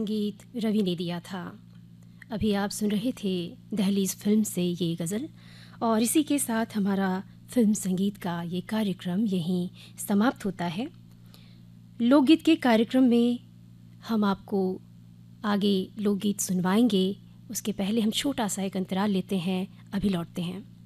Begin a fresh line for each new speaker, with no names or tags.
संगीत रवि ने दिया था। अभी आप सुन रहे थे दहलीज फिल्म से ये गज़ल, और इसी के साथ हमारा फिल्म संगीत का ये कार्यक्रम यहीं समाप्त होता है। लोकगीत के कार्यक्रम में हम आपको आगे लोकगीत सुनवाएंगे। उसके पहले हम छोटा सा एक अंतराल लेते हैं, अभी लौटते हैं।